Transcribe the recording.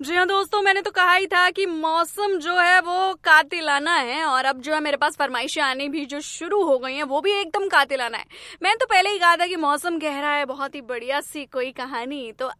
जी हाँ दोस्तों, मैंने तो कहा ही था कि मौसम जो है वो कातिलाना है और अब जो है मेरे पास फरमाइशें आनी भी जो शुरू हो गई हैं वो भी एकदम कातिलाना है। मैंने तो पहले ही कहा था कि मौसम कह रहा है बहुत ही बढ़िया सी कोई कहानी, तो